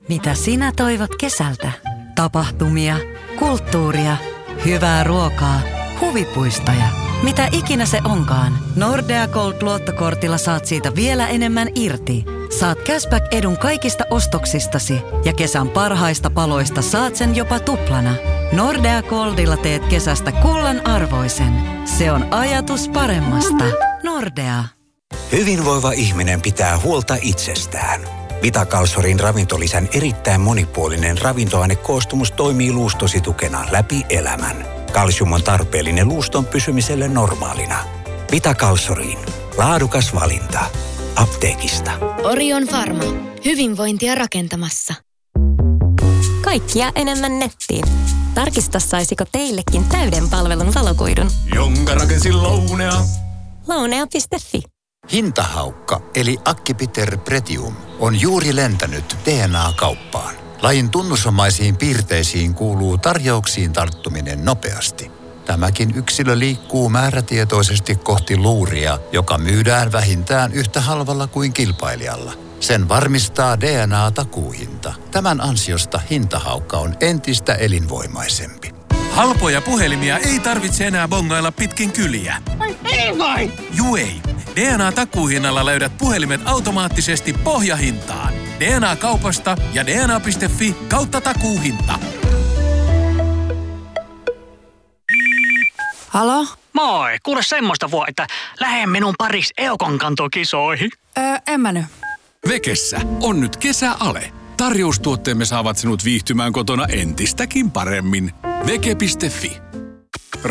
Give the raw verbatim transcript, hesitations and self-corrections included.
Mitä sinä toivot kesältä? Tapahtumia, kulttuuria, hyvää ruokaa, huvipuistoja. Mitä ikinä se onkaan, Nordea Gold-luottokortilla saat siitä vielä enemmän irti. Saat cashback-edun kaikista ostoksistasi ja kesän parhaista paloista saat sen jopa tuplana. Nordea Goldilla teet kesästä kullan arvoisen. Se on ajatus paremmasta. Nordea. Hyvinvoiva ihminen pitää huolta itsestään. Vitakalsorin ravintolisän erittäin monipuolinen ravintoainekoostumus toimii luustosi tukena läpi elämän. Kalsium on tarpeellinen luuston pysymiselle normaalina. Vitakalsoriin. Laadukas valinta. Apteekista. Orion Pharma. Hyvinvointia rakentamassa. Kaikkia enemmän nettiin. Tarkista, saisiko teillekin täyden palvelun valokuidun. Jonka rakensin Lounea. Lounea piste fi. Hintahaukka eli Acipiter Pretium on juuri lentänyt D N A-kauppaan. Lajin tunnusomaisiin piirteisiin kuuluu tarjouksiin tarttuminen nopeasti. Tämäkin yksilö liikkuu määrätietoisesti kohti luuria, joka myydään vähintään yhtä halvalla kuin kilpailijalla. Sen varmistaa D N A-takuuhinta. Tämän ansiosta hintahaukka on entistä elinvoimaisempi. Halpoja puhelimia ei tarvitse enää bongailla pitkin kyliä. Ai ei vai? Juu ei. D N A-takuuhinnalla löydät puhelimet automaattisesti pohjahintaan. D N A-kaupasta ja D N A piste fi kautta takuuhinta. Halo? Moi, kuule semmoista vuo, että lähde minun pariksi Eukon-kantokisoihin. Öö, en mä nyt. Vekessä on nyt kesäale. Tarjoustuotteemme saavat sinut viihtymään kotona entistäkin paremmin. Veke piste fi